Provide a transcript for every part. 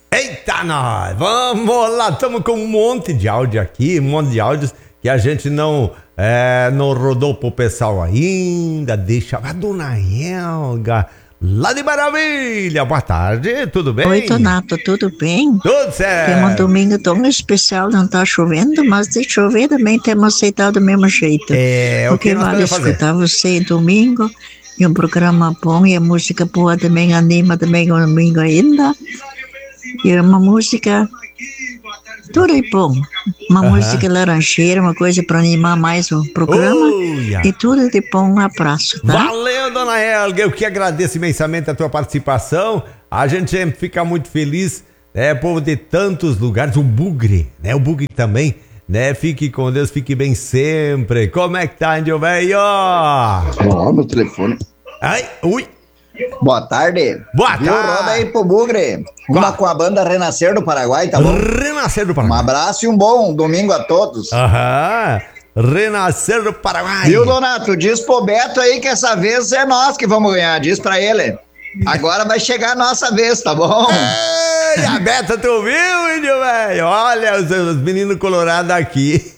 Eita, nós! Vamos lá, estamos com um monte de áudio aqui, um monte de áudios que a gente não rodou pro pessoal ainda. Deixa a dona Helga, lá de Maravilha. Boa tarde, tudo bem? Oi, Donato, tudo bem? Tudo certo. Tem um domingo tão especial, não tá chovendo, mas de chover também temos aceitado do mesmo jeito. O que nós vale podemos fazer? escutar você domingo, e um programa bom, e a música boa também anima também o domingo ainda. E uma música, tudo é bom. Uma música laranjeira, uma coisa para animar mais o programa. E tudo de bom, um abraço, tá? Valeu, dona Helga, eu que agradeço imensamente a tua participação. A gente sempre fica muito feliz, povo de tantos lugares. O Bugre, né? O Bugre também, né? Fique com Deus, fique bem sempre. Como é que tá, índio velho? Ó, meu telefone. Ai, ui. Boa tarde. Boa tarde. Roda aí pro Bugre. Uma com a banda Renascer do Paraguai, tá bom? Renascer do Paraguai. Um abraço e um bom domingo a todos. Aham. Renascer do Paraguai. Viu, Donato? Diz pro Beto aí que essa vez é nós que vamos ganhar. Diz pra ele. Agora vai chegar a nossa vez, tá bom? Ei, a Beta, tu viu, índio velho? Olha os meninos colorados aqui.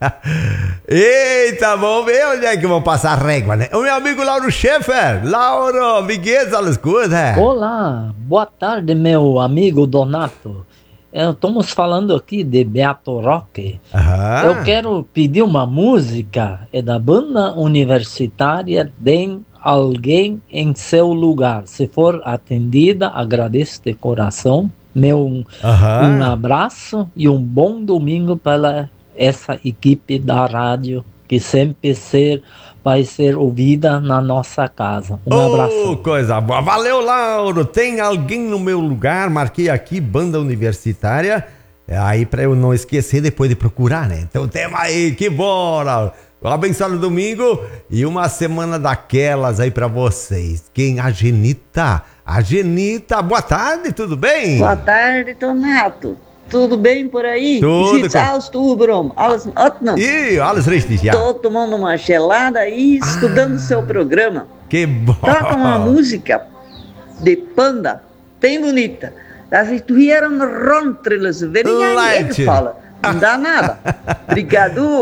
Eita, vamos ver onde é que vão passar a régua, né? O meu amigo Lauro Schaeffer. Lauro, Miguel, escuta. Olá, boa tarde, meu amigo Donato. Estamos falando aqui de Beato Roque. Eu quero pedir uma música, é da banda universitária de Alguém em Seu Lugar. Se for atendida, agradeço de coração. Um abraço e um bom domingo para essa equipe da rádio que sempre vai ser ouvida na nossa casa. Um abraço. Coisa boa. Valeu, Lauro. Tem Alguém no Meu Lugar. Marquei aqui, banda universitária. Aí pra eu não esquecer depois de procurar, né? Então tem aí, que bora. Um abençoado domingo e uma semana daquelas aí pra vocês. Quem? A Genita. A Genita, boa tarde, tudo bem? Boa tarde, Donato. Tudo bem por aí? Tudo. Alles tudo, alles ótimo. Ih, alles richtig, ja. Tô tomando uma gelada aí, estudando o seu programa. Que bom. Toca uma música de Panda, bem bonita. Das vieram Rontreles, vem que fala. Não dá nada. Obrigado.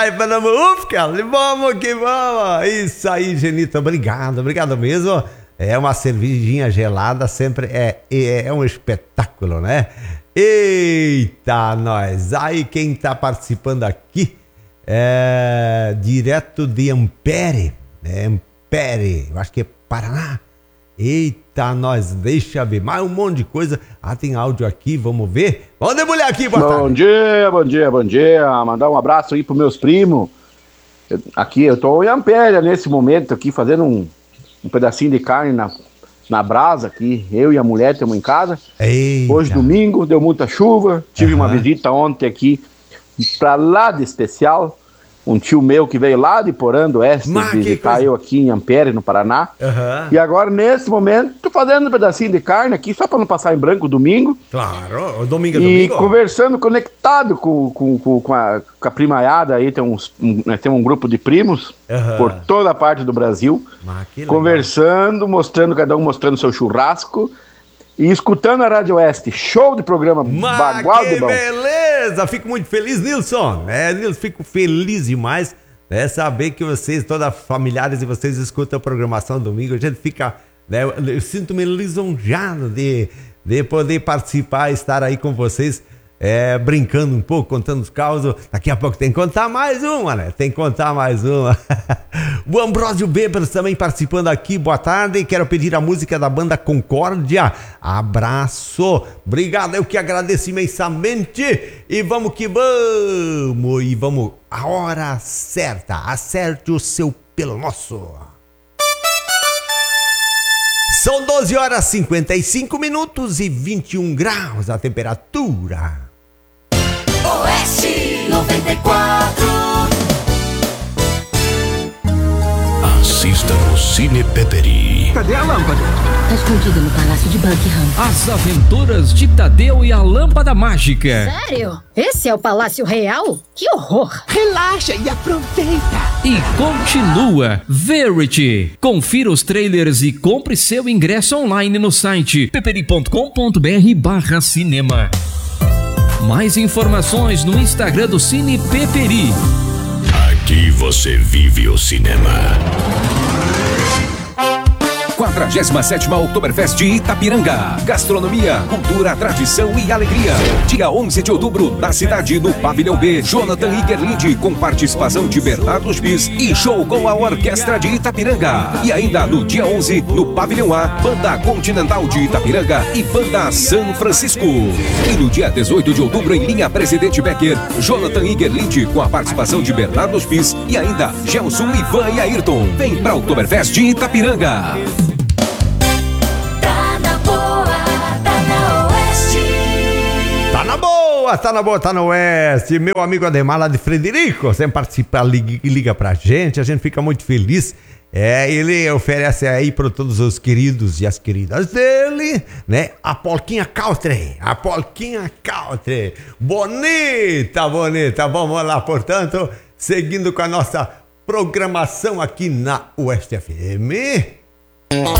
Vamos que vamos. Isso aí, Genita. Obrigado mesmo. É uma cervejinha gelada, sempre é um espetáculo, né? Eita, nós. Aí quem tá participando aqui é direto de Ampere. Ampere, eu acho que é Paraná. Eita, nós, deixa ver. Mais um monte de coisa. Tem áudio aqui, vamos ver. Vamos debulhar aqui, boa tarde. Bom dia. Mandar um abraço aí pros meus primos. Eu tô em Ampere nesse momento aqui, fazendo um pedacinho de carne na brasa aqui. Eu e a mulher estamos em casa. Eita. Hoje domingo, deu muita chuva. Tive uma visita ontem aqui pra lá de especial. Um tio meu que veio lá de Porã do Oeste visitar eu aqui em Ampere, no Paraná. E agora, nesse momento, tô fazendo um pedacinho de carne aqui, só para não passar em branco domingo. Claro, o domingo é domingo. E conversando, conectado com a primaiada aí, tem um grupo de primos por toda a parte do Brasil. Conversando, cada um mostrando seu churrasco. E escutando a Rádio Oeste, show de programa, bagual de bom. Beleza, fico muito feliz, Nilson. Nilson, fico feliz demais, saber que vocês, todos familiares de vocês, escutam a programação domingo. A gente fica, eu sinto-me lisonjado de poder participar, estar aí com vocês, brincando um pouco, contando os causos. Daqui a pouco tem que contar mais uma, né? O Ambrósio Bebers também participando aqui, boa tarde. Quero pedir a música da banda Concórdia. Abraço, obrigado, eu que agradeço imensamente. E vamos que vamos. E vamos, a hora certa. Acerte o seu pelo nosso. São 12 horas 55 minutos e 21 graus a temperatura. Oeste 94. Assista no Cine Peperi. Cadê a lâmpada? Tá escondida no Palácio de Buckingham. As Aventuras de Tadeu e a Lâmpada Mágica. Sério? Esse é o Palácio Real? Que horror! Relaxa e aproveita. E continua Verity. Confira os trailers e compre seu ingresso online no site peperi.com.br/cinema. Mais informações no Instagram do Cine Peperi. Aqui você vive o cinema. 47ª Oktoberfest de Itapiranga. Gastronomia, cultura, tradição e alegria. Dia 11 de outubro, na cidade, no Pavilhão B, Jonathan Igerlinde, com participação de Bernardo Spies e show com a Orquestra de Itapiranga. E ainda no dia 11, no Pavilhão A, Banda Continental de Itapiranga e Banda São Francisco. E no dia 18 de outubro, em linha Presidente Becker, Jonathan Igerlinde, com a participação de Bernardo Spies e ainda Gelson, Ivan e Ayrton. Vem pra Oktoberfest de Itapiranga. Tá no Oeste. Meu amigo Ademar lá de Frederico, sempre participa, liga pra gente, a gente fica muito feliz. Ele oferece aí para todos os queridos e as queridas dele, né? A Polquinha Country. Bonita. Vamos lá, portanto, seguindo com a nossa programação aqui na Oeste FM.